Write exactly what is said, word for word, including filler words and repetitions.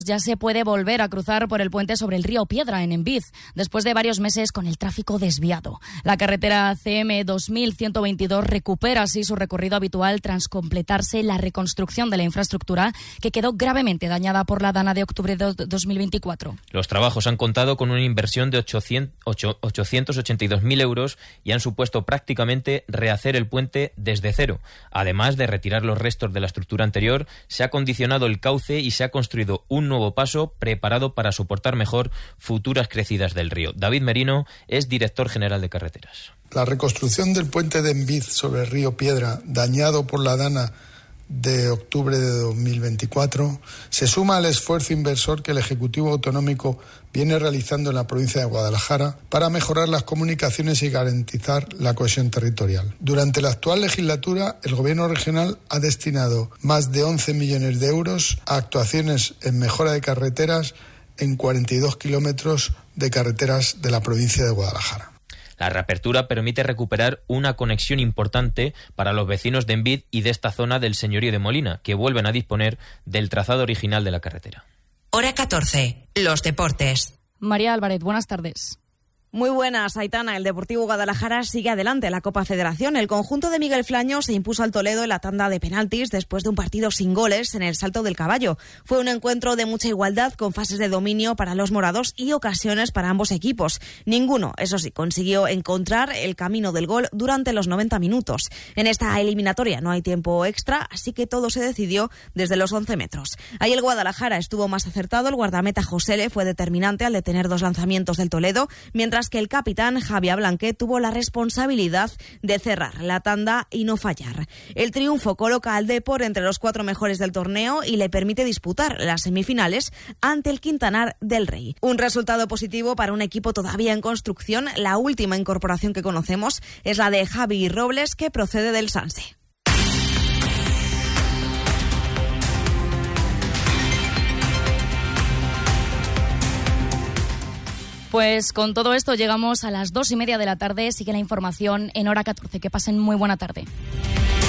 Ya se puede volver a cruzar por el puente sobre el río Piedra en Enviz, después de varios meses con el tráfico desviado. La carretera C M dos mil ciento veintidós recupera así su recorrido habitual tras completarse la reconstrucción de la infraestructura que quedó gravemente dañada por la dana de octubre de dos mil veinticuatro. Los trabajos han contado con una inversión de ochocientos ochenta y dos mil euros y han supuesto prácticamente rehacer el puente desde cero. Además de retirar los restos de la estructura anterior, se ha condicionado el cauce y se ha construido un nuevo paso preparado para soportar mejor futuras crecidas del río. David Merino es director general de carreteras. La reconstrucción del puente de Enviz sobre el río Piedra, dañado por la dana de octubre de dos mil veinticuatro, se suma al esfuerzo inversor que el Ejecutivo Autonómico viene realizando en la provincia de Guadalajara para mejorar las comunicaciones y garantizar la cohesión territorial. Durante la actual legislatura, el Gobierno regional ha destinado más de once millones de euros a actuaciones en mejora de carreteras en cuarenta y dos kilómetros de carreteras de la provincia de Guadalajara. La reapertura permite recuperar una conexión importante para los vecinos de Enviz y de esta zona del señorío de Molina, que vuelven a disponer del trazado original de la carretera. Hora catorce. Los deportes. María Álvarez, buenas tardes. Muy buenas, Aitana. El Deportivo Guadalajara sigue adelante en la Copa Federación. El conjunto de Miguel Flaño se impuso al Toledo en la tanda de penaltis después de un partido sin goles en el Salto del Caballo. Fue un encuentro de mucha igualdad con fases de dominio para los morados y ocasiones para ambos equipos. Ninguno, eso sí, consiguió encontrar el camino del gol durante los noventa minutos. En esta eliminatoria no hay tiempo extra, así que todo se decidió desde los once metros. Ahí el Guadalajara estuvo más acertado. El guardameta Josele fue determinante al detener dos lanzamientos del Toledo, mientras que el capitán Javier Blanquet tuvo la responsabilidad de cerrar la tanda y no fallar. El triunfo coloca al Depor entre los cuatro mejores del torneo y le permite disputar las semifinales ante el Quintanar del Rey. Un resultado positivo para un equipo todavía en construcción. La última incorporación que conocemos es la de Javi Robles, que procede del Sanse. Pues con todo esto llegamos a las dos y media de la tarde. Sigue la información en Hora catorce. Que pasen muy buena tarde.